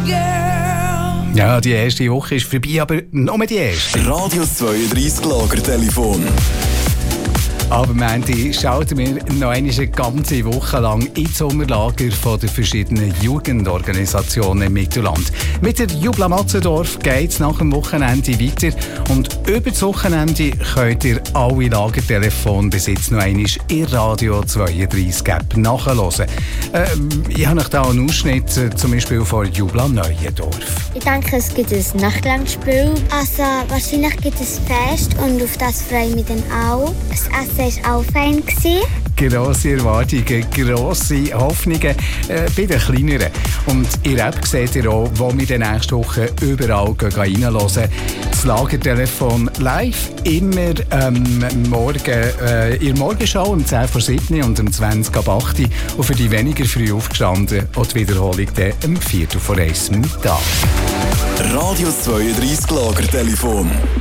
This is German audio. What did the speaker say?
girl. Ja, die erste Woche ist vorbei, aber nur die erste. Radio 32 Lagertelefon. Aber am Ende schalten wir noch eine ganze Woche lang ins Sommerlager von den verschiedenen Jugendorganisationen im Mittelland. Mit der Jubla Matzendorf geht es nach dem Wochenende weiter. Und über das Wochenende könnt ihr alle Lagertelefone bis jetzt noch einmal in Radio 32 App nachhören. Ich habe euch da einen Ausschnitt zum Beispiel von Jubla Neuendorf. Ich denke, es gibt ein Nachklangspiel. Also wahrscheinlich gibt es Fest und auf das freue ich mich dann auch. Das Essen war auch fein. Grosse Erwartungen, grosse Hoffnungen bei den Kleineren. Und in der App seht ihr auch, wo wir in der nächsten Woche überall reinhören. Das Lagertelefon live, immer morgen, in der Morgenschau um 10 vor 7 und um 20 ab 8. Und für die weniger früh aufgestanden, und die Wiederholung dann um 4 vor 1 Mittag. Radio 32 Lagertelefon.